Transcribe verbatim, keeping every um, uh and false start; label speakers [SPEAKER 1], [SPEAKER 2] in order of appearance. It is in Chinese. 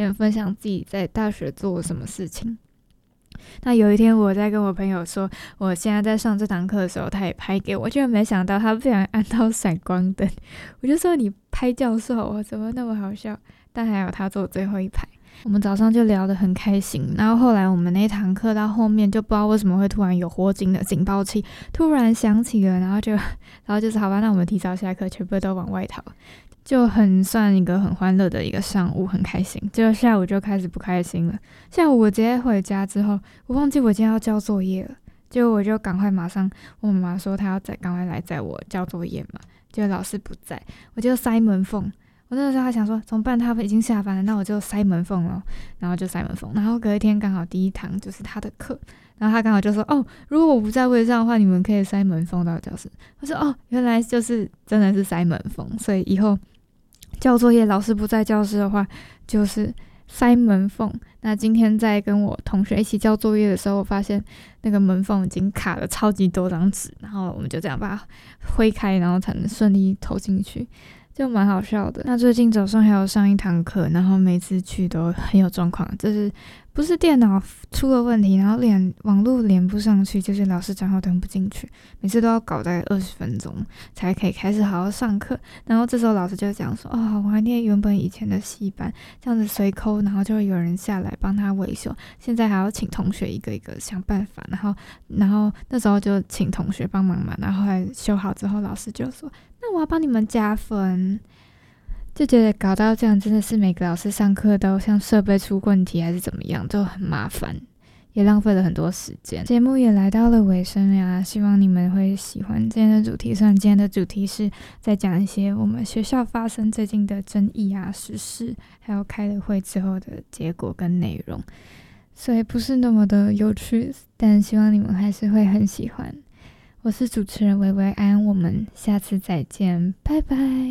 [SPEAKER 1] 面分享自己在大学做什么事情。那有一天我在跟我朋友说我现在在上这堂课的时候，他也拍给我，居然没想到他不小心按到闪光灯，我就说你拍教授我怎么那么好笑，但还有他坐最后一排。我们早上就聊得很开心，然后后来我们那堂课到后面就不知道为什么会突然有火警的警报器突然响起了，然后就然后就是好吧，那我们提早下课，全部都往外逃，就很算一个很欢乐的一个上午，很开心。结果下午就开始不开心了，下午我直接回家之后，我忘记我今天要交作业了，结果我就赶快马上我妈妈说她要再赶快来载我交作业嘛，结果老师不在，我就塞门缝。我那个时候还想说怎么办，他已经下班了，那我就塞门缝了，然后就塞门缝。然后隔一天刚好第一堂就是他的课，然后他刚好就说哦，如果我不在位上的话，你们可以塞门缝到教室。我说哦，原来就是真的是塞门缝，所以以后交作业老师不在教室的话就是塞门缝。那今天在跟我同学一起交作业的时候，我发现那个门缝已经卡了超级多张纸，然后我们就这样把它挥开，然后才能顺利投进去，就蛮好笑的。那最近早上还有上一堂课，然后每次去都很有状况，就是不是电脑出了问题，然后连网络连不上去，就是老师账号登不进去，每次都要搞大概二十分钟才可以开始好好上课。然后这时候老师就讲说，哦，好怀念原本以前的戏班，这样子随扣，然后就会有人下来帮他维修，现在还要请同学一个一个想办法，然后然后那时候就请同学帮忙嘛，然后后来修好之后，老师就说那我要帮你们加分，就觉得搞到这样真的是每个老师上课都像设备出问题还是怎么样，就很麻烦，也浪费了很多时间。节目也来到了尾声呀，希望你们会喜欢今天的主题。虽然今天的主题是在讲一些我们学校发生最近的争议啊、时事，还有开了会之后的结果跟内容，所以不是那么的有趣，但希望你们还是会很喜欢。我是主持人薇薇安，我们下次再见，拜拜。